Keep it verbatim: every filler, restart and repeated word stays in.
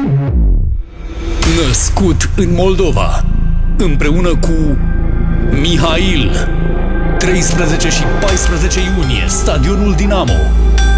Născut în Moldova, împreună cu Mihail, treisprezece și paisprezece iunie, stadionul Dinamo.